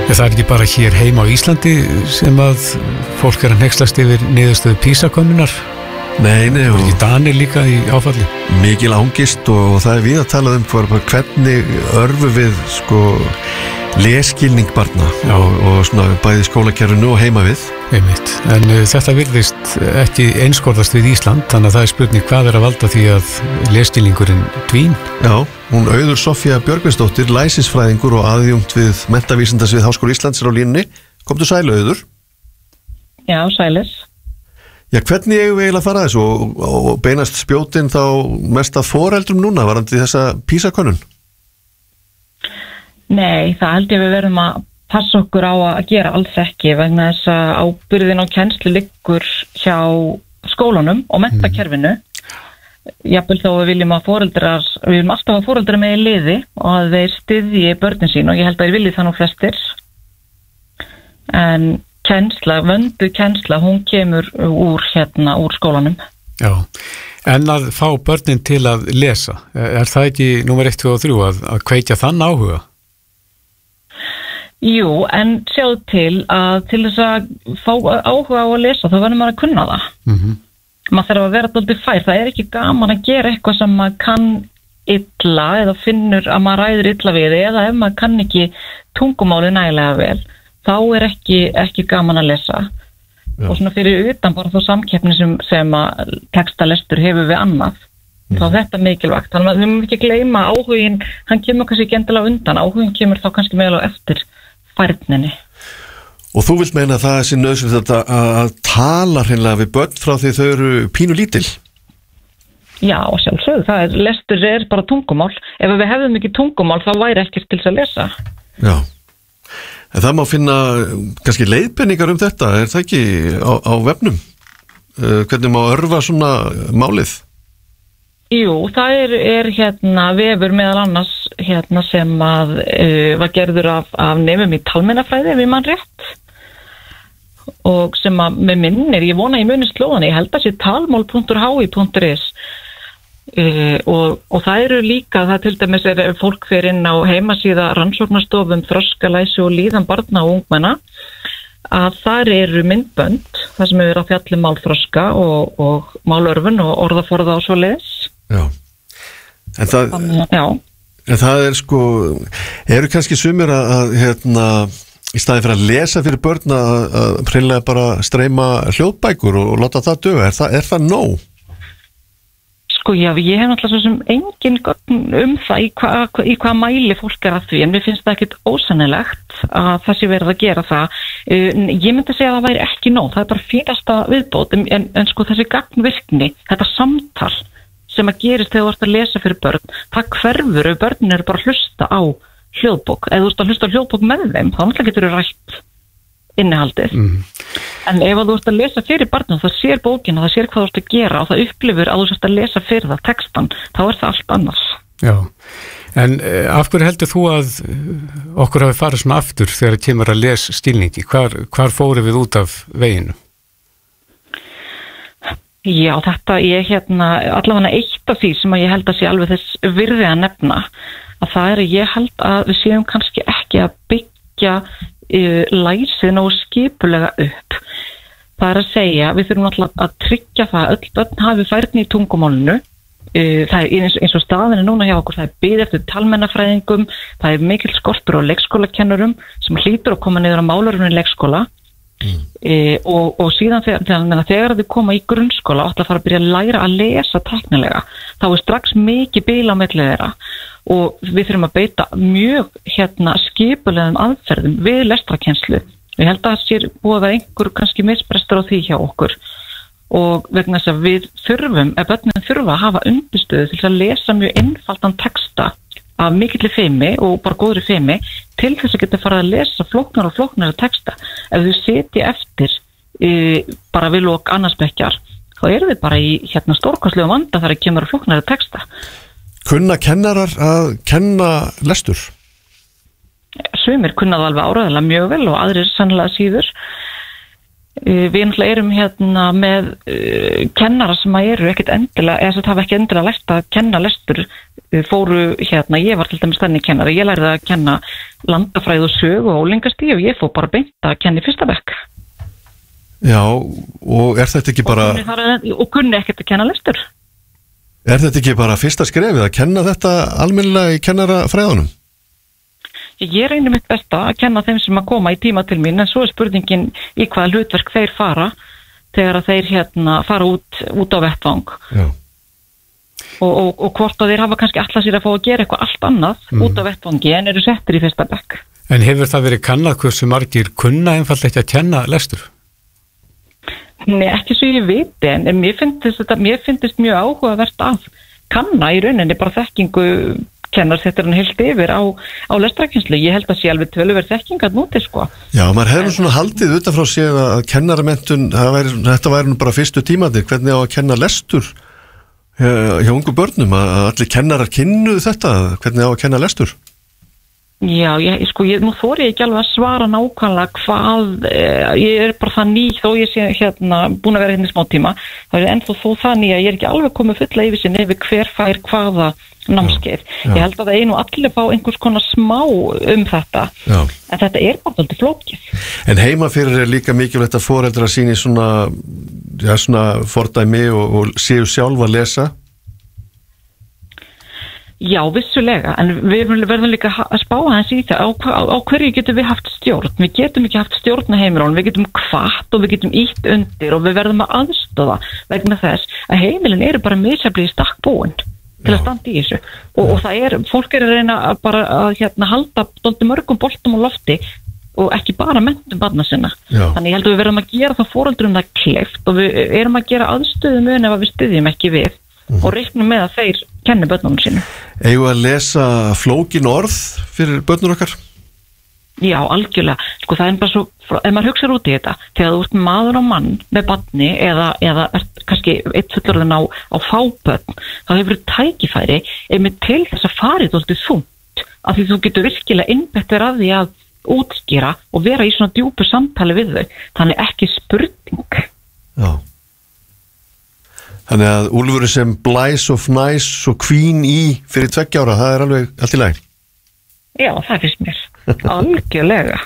Það ekki bara hér heima á Íslandi sem að fólk að hneykslast yfir niðurstöðu PISA-könnunar. Nei, og ekki Danir líka í áfalli. Mikil angist og það við að tala hvernig örfu við lesskilning barna og svona bæði skólakerfinu og heima við. Einmitt. En þetta virðist ekki einskorðast við Ísland, þannig að það spurning hvað að valda því að lesskilningurinn dvín. Já, hún Auður Soffía Björgvinsdóttir, læsisfræðingur og aðjúnkt við menntavísindasvið Háskóla Íslands á línunni. Komdu sæl, Auður. Já, sælis. Já, hvernig eigum við eiginlega að fara að þessu og beinast spjótin þá mest að foreldrum núna varandi þessa PISA-könnun? Nei, það held ég við verðum að passa okkur á að gera alls ekki vegna þess að ábyrgðin á kennslu liggur hjá skólunum og menntakerfinu. Jafnvel þó við viljum alltaf að foreldrar með í liði og að þeir styðji börnin sín og ég held að þeir vilji það nú flestir. En vönduð kennsla, hún kemur úr skólanum. Já, en að fá börnin til að lesa, það ekki númer 1, 2 og 3 að kveikja þann áhuga? Jú, en sjáðu til þess að fá áhuga á að lesa, þá verður maður að kunna það. Maður þarf að vera dálítið fær, það ekki gaman að gera eitthvað sem maður kann illa eða finnur að maður ræður illa við eða ef maður kann ekki tungumálið nægilega vel, þá ekki gaman að lesa. Já. Og svona fyrir utan bara þá samkeppni sem að textalestur hefur við annað. Þá þetta mikilvægt. Þannig að við mögum ekki gleyma áhugin, hann kemur kannski ekki endilega undan, áhugin kemur þá kannski meðal á eftir færninni. Og þú vilt meina að það sé nauðsynlegt að tala hreinlega við börn frá því þau eru pínu lítil? Já, sjálfsögðu. Lestur bara tungumál. Ef við hefðum ekki tungumál þá væri ekkert til þess að lesa. Já. En það má finna kannski leiðbenningar þetta, það ekki á vefnum? Hvernig má örfa svona málið? Jú, það er vefur meðal annars sem að var gerður af nefnum í talmeinafræði ef ég man rétt og sem að með minnir, ég vona ég muni slóðan, ég held að sé talmál.hi.is og það eru líka, það til dæmis fólk fyrir inn á heimasíða rannsóknarstofum þroskalæsi og líðan barna og ungmenna að þar eru myndbönd þar sem eru að fjalla málþroska og málörfun og orðaforða og svoleiðis. Já. En það eru kannski sumir að í staðin fyrir að lesa fyrir börn að hreinlega bara streyma hljóðbækur og láta það duga, er það nóg? Já, ég hef náttúrulega svo sem engin gögn það í hvað mæli fólk að því, en mér finnst það ekkert ósannilegt að það sé verið að gera það. Ég myndi að segja að það væri ekki nóg, það bara fínasta viðbót, en þessi gagnvirkni, þetta samtal sem að gerist þegar þú ert að lesa fyrir börn, það hverfur ef börnin eru bara að hlusta á hljóðbók. Ef þú ert að hlusta á hljóðbók með þeim, þá náttúrulega getur þú rætt innihaldið. En ef þú ert að lesa fyrir barnum, það sér bókina, það sér hvað þú ert að gera og það upplifur að þú ert að lesa fyrir það textan, þá er það allt annars. Já, en af hverju heldur þú að okkur hafi farið svona aftur þegar það kemur að lesa stílningi? Hvar fórum við út af veginu? Já, allavega eitt af því sem að ég held að sé alveg þess virði að nefna, að það að ég held að við séum kannski ekki að byggja læsið nógu skipulega upp. Það að segja, við þurfum náttúrulega að tryggja það að öll börn hafi færni í tungumálinu. Það eins og staðinu núna hjá okkur, það bið eftir talmeinafræðingum, það mikil skortur á leikskólakennurum sem hlýtur að koma niður á málörfinu leikskóla. Og síðan þegar þau koma í grunnskóla og ætla að fara að byrja að læra að lesa tæknilega, þá strax mikið bil á milli þeirra og við þurfum að beita mjög skipulegum aðferðum við lestrakennslu. Ég held að það sé búið að einhver kannski misbrestur á því hjá okkur og vegna þess að við þurfum, ef börnin þurfa að hafa undirstöðu til að lesa mjög einfaldan texta af mikilli fimi og bara góðri fimi til þess að geta farið að lesa flóknar og flóknari texta. Ef þau sitja eftir bara við lok annarsbekkjar, þá eru þau bara í stórkostlegu vanda þar að kemur flóknari texta. Kunna kennarar að kenna lestur? Sumir kunna það alveg áreiðanlega mjög vel og aðrir sannlega síður. við náttúrulega erum hérna með kennara sem eru ekkert endilega, eða það hafa ekki endilega lært að kenna lestur, fóru hérna, ég var til dæmis þannig kennari, ég lærði að kenna landafræði og sögu og ólingastigi og ég fór bara beint að kenna í fyrsta bekk. Já, og er þetta ekki bara... Og kunni ekkert að kenna lestur. Er þetta ekki bara fyrsta skrefið að kenna þetta almennilega í kennarafræðunum? Ég reynir mitt besta að kenna þeim sem að koma í tíma til mín, en svo er spurningin í hvaða hlutverk þeir fara þegar að þeir hérna fara út á vettvang. Já. Og hvort að þeir hafa kannski alltaf sér að fá að gera eitthvað allt annað út á vettvangi en eru settir í fyrsta bekk. En hefur það verið kannað hversu margir kunna einfallega ekki að kenna lestur? Nei, ekki svo ég viti, en mér finnst mjög áhugavert að kanna í rauninni bara þekkingu kennarsettur hann heilt yfir á lestrakennslu. Ég held að sé alveg töluverð þekking að núti, sko. Já, maður hefur svona haldið utan frá sér að kennaramenntun, þetta væri nú bara fyrstu tímandi, hvernig á að kenna lestur hjá ungu börnum, að allir kennarar kynnu þetta, hvernig á að kenna lestur? Já, nú þori ég ekki alveg að svara nákvæmlega hvað, ég er bara það ný, þó ég sé hérna búin að vera hérna í smá tíma, þá er ennþá þó það ný að ég er ekki alveg komið fulla yfir sinni yfir hver fær hvaða námskeið. Ég held að það einu allir fá einhvers konar smá þetta, en þetta er bara alltaf flókið. En heima fyrir er líka mikilvægt að foreldrar sýni svona fordæmi og séu sjálf að lesa? Já, vissulega, en við verðum líka að spá hans í það á hverju getum við haft stjórn. Við getum ekki haft stjórn á heimilunum, við getum hvatt og við getum ítt undir og við verðum að aðstoða vegna þess að heimilin eru bara misjafnlega í stakk búin til að standa í þessu og það fólk er að reyna að halda dálítið mörgum boltum á lofti og ekki bara menntun barna sinna. Þannig ég held að við verðum að gera það foreldrum það kleift og við erum að gera aðstöðum ef við styðjum ekki við og reiknum með að þeir kenni börnunum sínu. Eigum að lesa flókin orð fyrir börnur okkar? Já, algjörlega. Sko það er bara svo, ef maður hugsar út í þetta, þegar þú ert maður og mann með barni eða ert kannski eitt fullorðinn á fábörn, þá hefur tækifæri einmitt til þess að farið þóttið þungt, af því þú getur virkilega innbett verið að því að útskýra og vera í svona djúpu samtali við þau. Þannig ekki spurning. Já. Þannig að úlfurinn sem blæs og fnæs og kvín í fyrir 2 ára, það er alveg allt í lagi? Já, það finnst mér. Algjörlega.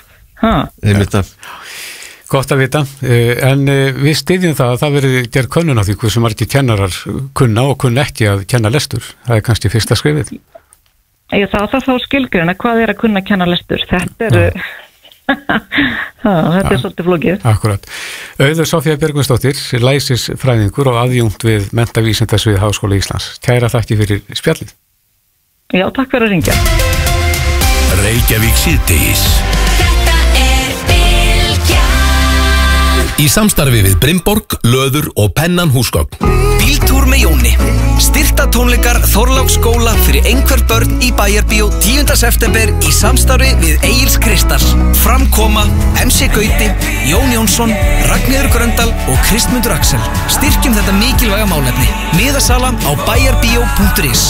Gott að vita. En við styðjum það að það verið gerð könnun á því hversu margir kennarar kunna og kunna ekki að kenna lestur. Það er kannski fyrsta skrifið. Það þá skilgreina hvað er að kunna kenna lestur. Þetta er... þetta er svolítið flókið. Akkurat. Auður Sofía Björgvinsdóttir, læsisfræðingur og aðjúngt við menntavísindasvið Háskóla Íslands. Kæra þakki fyrir spjallið. Já, takk fyrir að ringja. Reykjavík síðdegis. Þetta er Bylgjan. Í samstarfi við Brimborg, Löður og Pennan húsgögn. Bíltúr með Jóni. Styrta tónleikar Þorláksskóla fyrir einhver börn í Bæjarbíó 10. september í samstarfi við Egils Kristall. Framkoma MC Gauti, Jón Jónsson, Ragnheiður Gröndal og Kristmundur Axel. Styrkjum þetta mikilvæga málefni. Miðasala á bæjarbíó.is.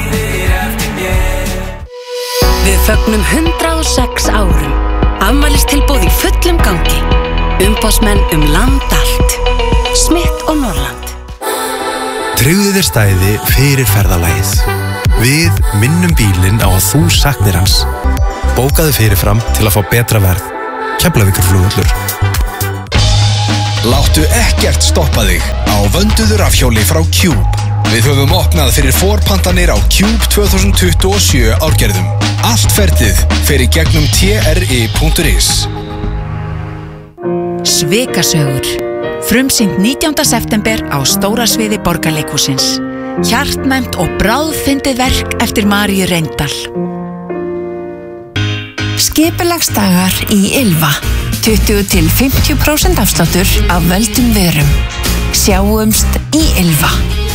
Við fögnum 106 árum. Afmælistilboð í fullum gangi. Umboðsmenn land allt. Smith og Norrland. Tryggðu þér stæði fyrir ferðalagið. Við minnum bílinn á að þú saknir hans. Bókaðu fyrirfram til að fá betra verð. Keflavíkurflugvöllur. Láttu ekkert stoppa þig á vönduðu rafhjóli frá Cube. Við höfum opnað fyrir forpantanir á Cube 2027 árgerðum. Allt ferðið fer í gegnum tri.is. Svikasögur. Frumsýnt 19. september á stóra sviði Borgarleikhússins. Hjartnæmt og bráðfyndið verk eftir Maríu Reyndal. Skipulagsdagar í Ylva. 20-50% afsláttur af völdum vörum. Sjáumst í Ylva.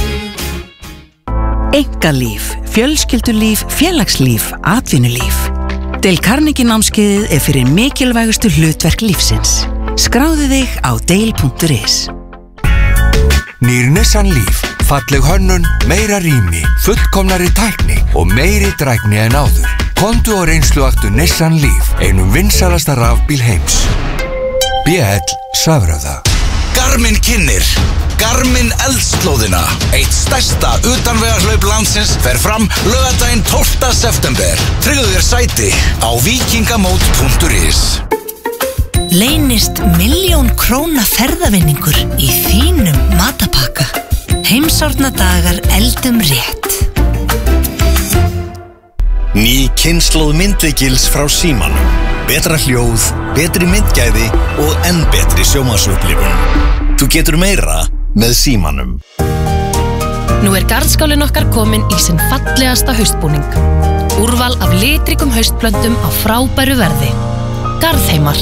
Einkalíf, fjölskyldulíf, félagslíf, atvinnulíf. Dale Carnegie námskeiðið er fyrir mikilvægustu hlutverk lífsins. Skráðu þig á dale.is. Nýr Nissan Leaf. Falleg hönnun, meira rými, fullkomnari tækni og meiri drægni en áður. Komdu og reynsluaktu Nissan Leaf, einum vinsælasta rafbíl heims. BL Safröða. Garmin kynnir Garmin Eldslóðina. Eitt stærsta utanvegarhlaup landsins fer fram laugardaginn 12. september. Tryggðu þér sæti á vikingamót.is. Leynist 1.000.000 króna ferðavinningur í þínum matapakka. Heimsárna dagar eldum rétt. Ný kynslóð myndleikils frá Símanum. Betra hljóð, betri myndgæði og enn betri sjónvarpsupplifun. Þú getur meira með Símanum. Nú garðskálinn okkar komin í sinn fallegasta haustbúning. Úrval af litríkum haustblöndum á frábæru verði. Garðheimar.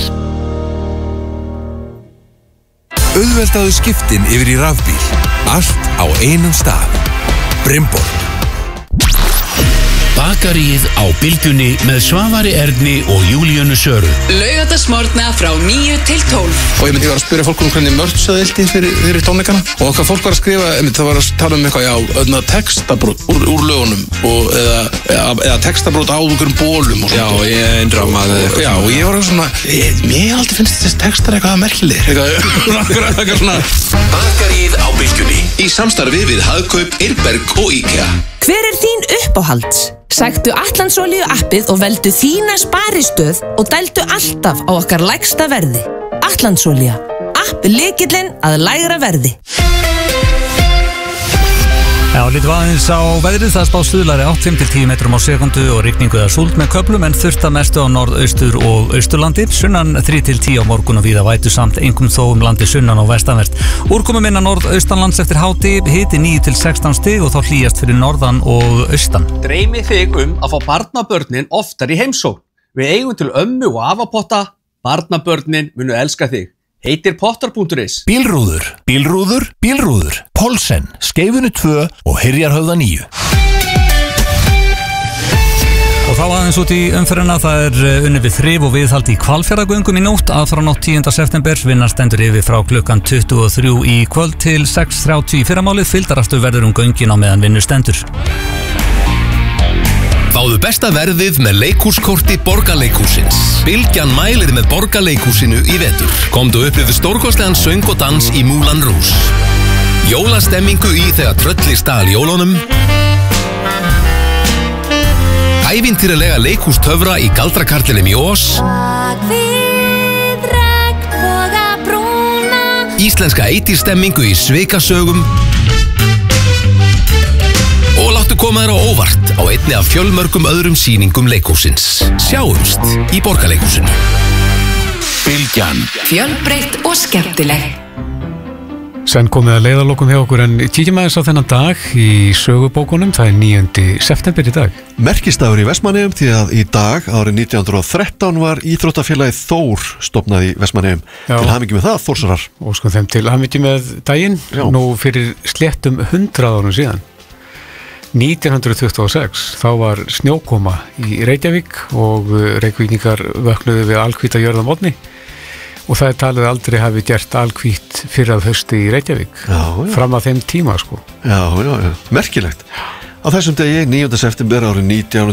Auðveldaðu skiptin yfir í rafbíl. Allt á einum stað. Brimborg. Bakaríið á Bylgjunni með Svavari Erni og Júlíönu Söru. Laugardagsmorgna frá 9 til 12. Og ég var að spyrja fólk hvernig mörtsaðildi fyrir tónleikana. Og hvað fólk var að skrifa, það var að tala eitthvað, textabrót úr lögunum. Eða textabrót á einhverjum bólum. Já, ég eindramaði eitthvað. Já, og ég var svona, mér aldrei finnst þessi textar eitthvað merkilegir. Eitthvað svona. Bakaríið á Bylgjunni í samstarfi við Hagkaup, Eirberg og IKEA. Hver þín uppáhalds? Sæktu Atlandsolíu appið og veldu þína sparistöð og dældu alltaf á okkar lægsta verði. Atlandsolía. App lykillinn að lægra verði. Já, lítum aðeins á veðrið, það spá stuðlari 8-10 metrum á sekundu og rigningu eða súld með köflum en þurft að mestu á norðaustur og austurlandi, sunnan 3-10 á morgun og víða vætu samt einkum þó landi sunnan og vestanvert. Úrkomu minna norðaustanlands eftir háti, hiti 9-16 stig og þá hlýjast fyrir norðan og austan. Dreymi þig að fá barnabörnin oftar í heimsókn. Við eigum til ömmu og afapotta, barnabörnin munu elska þig. Heitir Potter.is. Bílrúður. Polsen, Skeifunu 2 og Hyrjarhöfða 9. Og þá aðeins út í umferðina, það unnið við þrif og viðhald í Hvalfjarðargöngum í nótt, aðfaranótt 10. september, vinnan stendur yfir frá klukkan 23 í kvöld til 6:30 í fyrramálið, fylgdarastu verður göngin á meðan vinnu stendur. Fáðu besta verðið með leikhúskorti Borgarleikhúsins. Bylgjan mælir með Borgarleikhúsinu í vetur. Komdu upp við stórkostlegan söng og dans í Moulin Rouge. Jólastemmingu í þegar trölli stál jólunum. Ævintýralega leikhústöfra í galdrakarlinum í Ós. Íslenska eittístemmingu í Svikasögum. Og láttu koma þér á óvart á einni af fjölmörgum öðrum sýningum leikhúsins. Sjáumst í Borgarleikhúsinu. Bylgjan. Fjölbreytt og skemmtileg. Senn komið að leiðarlokum hjá okkur en kíkjum aðeins á þennan dag í sögubókunum, það 9. september í dag. Merkistagur í Vestmannaeyjum því að í dag árið 1913 var íþróttafélagið Þór stofnað í Vestmannaeyjum. Til hamingju með það, Þórsarar. Og sko þeim til hamingju með daginn, nú fyrir sléttum 100 árum síðan. 1926, þá var snjókoma í Reykjavík og Reykvíkingar vöknuðu við alhvíta jörð á morgni og það talið aldrei hafi gert alhvít fyrir að hausti í Reykjavík fram að þeim tíma sko. Já, merkilegt. Á þessum degi, 9. september árið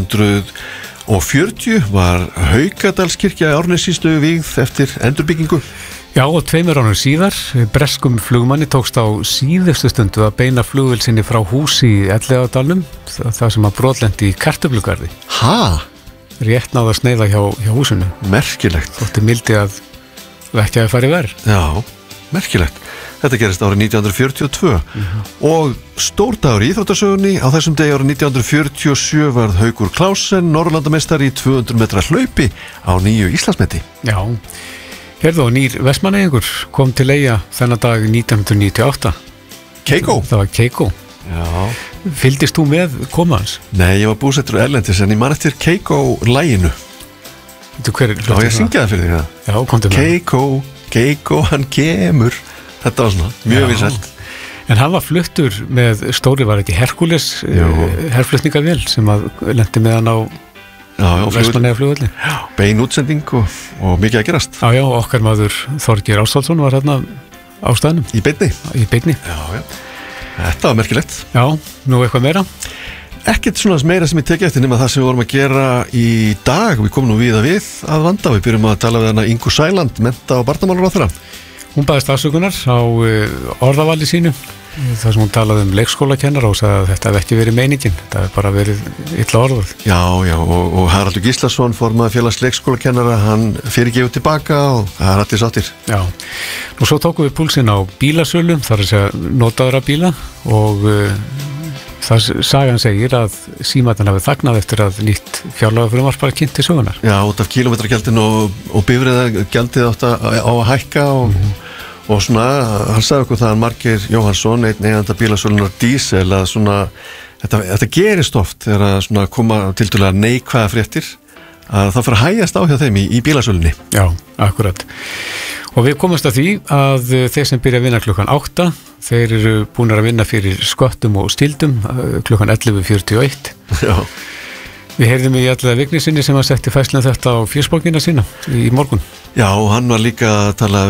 1940 var Haukadalskirkja í Árnessýslu vígð eftir endurbyggingu. Já, og 2 árum síðar, breskum flugmanni tókst á síðustu stundu að beina flugvél sinni frá húsi í Elliðaárdalnum, það sem að brotlendi í Kartöflugarði. Rétt náða að sneiða hjá húsinu. Merkilegt. Þótti mildi að ekki að fara í verð. Já, merkilegt. Þetta gerist árið 1942 og stórdagur í íþróttasögunni á þessum degi árið 1947 varð Haukur Klausen Norrlandameistari í 200 metra hlaupi á nýju Íslandsmeti. Já. Herðu og nýr Vestmannaeyingur kom til Eyja þennan dag 1998. Keikó? Það var Keikó. Já. Fylgdist þú með koma hans? Nei, ég var búsettur erlendis en ég man eftir Keikó-læginu. Já, ég syngja það fyrir því það. Já, komdu með. Keikó, hann kemur. Þetta var svona, mjög vinsælt. En hann var fluttur með stóri, var ekki Herkules herflutningavél sem að lendi með hann á Vestmannaeyja flugvelli. Bein útsending og mikið að gerast. Já, okkar maður Þorgeir Ástvaldsson var hérna á staðnum. Í beinni? Í beinni. Já. Þetta var merkilegt. Já, nú eitthvað meira? ekkert svona meira sem ég teki eftir nema það sem við vorum að gera í dag. Við komum nú við að vanda. Við byrjum að tala við hana Ingu Sæland, mennta- og barnamálaráðherra. Hún baðist afsökunar á orðavaldi sínu þar sem hún talaði leikskólakennara og sagði að þetta hef ekki verið meiningin, þetta hef bara verið illa orðað. Já, og Haraldur Gíslason, formaður félags leikskólakennara, hann fyrirgefur tilbaka og það er allir sáttir. Já, nú svo tókum við púlsinn á bílasölum, þar að segja notaðra bíla og það sagan segir að Símatan hafi þagnað eftir að nýtt fjárlagafrumvarp bara kynnt til sögunar. Já, út af kílómetragjaldinu og bifreiðagjaldið átt á að hækka og svona, hann sagði okkur það að Margeir Jóhannsson, einn eiganda bílasölunar Diesel, að svona, þetta gerist oft þegar að svona koma tiltölulega neikvæða fréttir, að það fyrir að hægjast á hjá þeim í bílasölunni. Já, akkurat. Og við komumst að því að þeir sem byrja að vinna klukkan 8, þeir eru búin að vinna fyrir sköttum og stildum klukkan 11:41. Já. Við heyrðum í Allega Vignisinni sem að setti fæslun þetta á fésbókina sína í morgun. Já, og hann var líka að tala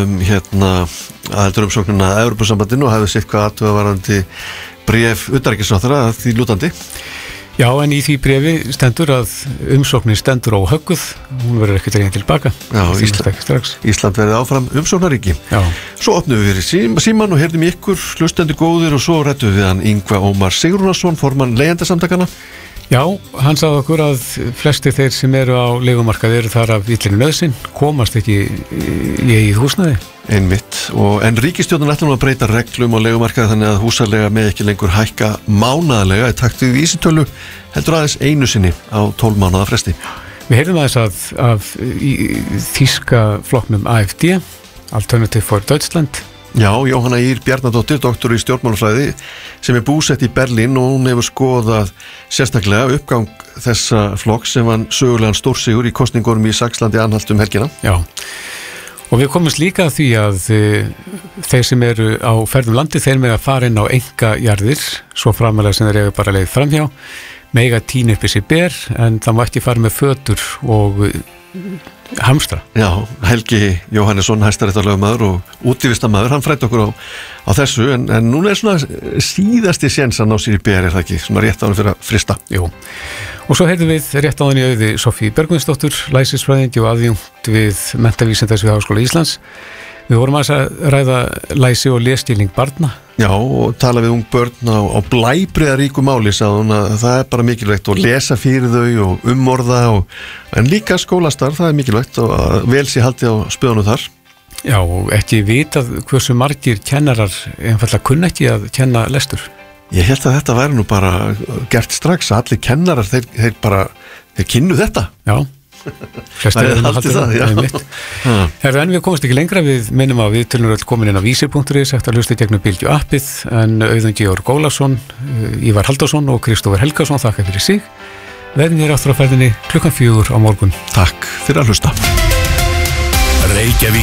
aðeldur umsóknina að Evrópusambandinu og hefði sitt hvað aðtöðavarandi bréf utanríkisráðherra að því lútandi. Já, en í því bréfi stendur að umsóknin stendur á högguð, hún verður ekki dregin tilbaka. Já, Ísland verði áfram umsóknaríki. Já. Svo opnum við fyrir síman og heyrðum ykkur hlustendur góðir og svo rættum við hann Ingva Ómar Sigurðarson, formann leigjendasamtakanna. Já, hann sagði okkur að flestir þeir sem eru á leigumarkaði eru þar af illinu nauðsyn, komast ekki í eigið húsnæði. Einmitt, en ríkisstjórnin ætlum að breyta reglum á leigumarkaði þannig að húsalega með ekki lengur hækka mánaðarlega í takt við vísitölu, heldur aðeins einu sinni á 12 mánaða fresti. Við heyrðum aðeins af þýska flokknum AfD, Alternative for Deutschland. Já, Jóhanna Ýr Bjarnadóttir, doktor í stjórnmálafræði sem búsett í Berlín og hún hefur skoðað sérstaklega uppgang þessa flokks sem var sögulegan stórsigur í kosningunum í Saxlandi-Anhalt helgina. Já, og við komumst líka að því að þeir sem eru á ferðum landi, þeir með að fara inn á engajarðir, svo framalega sem þeir eru bara leið framhjá, mega tína upp í sig ber, en það má ekki fara með fötur og hamstra. Já, Helgi Jóhannesson, hæstaréttarlögmaður og útívistarmaður, hann fræddi okkur á þessu, en núna er svona síðasti séns að ná sér í ber, er það ekki? Svona rétt á hann fyrir að frista. Jú, og svo heyrðum við rétt á hann í auði Sofíu Bergvinsdóttur, læsisfræðingi og aðjunkt við Menntavísindasvið Háskóla Íslands. Við vorum að ræða læsi og lesskilning barna. Já, og tala við ung börn á blæbrigðaríku máli, sagði hún, að það er bara mikilvægt að lesa fyrir þau og umorða en líka skólastarf, það er mikilvægt og vel sé haldið á spöðunum þar. Já, og ekki vitað hversu margir kennarar einfallega kunna ekki að kenna lestur. Ég held að þetta væri nú bara gert strax, að allir kennarar, þeir kynnu þetta. Já. Það er haldið það, já. En við komumst ekki lengra, við minnum að við tölum öll komin inn á vísir.is, eftir að hlusta gegnum Bylgju appið, en Auðun Georg Ólafsson, Ívar Halldórsson og Kristófer Helgason þakka fyrir sig. Verðum þér aftur á ferðinni klukkan 4 á morgun. Takk fyrir að hlusta. Reykjavík